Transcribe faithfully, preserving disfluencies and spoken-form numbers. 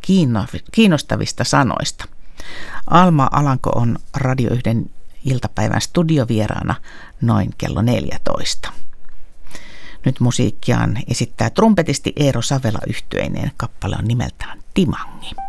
kiinnostavista sanoista. Alma Alanko on Radio yhden iltapäivän studiovieraana noin kello neljätoista. Nyt musiikkiaan esittää trumpetisti Eero Savela yhtyeineen. Kappale on nimeltään Timangi.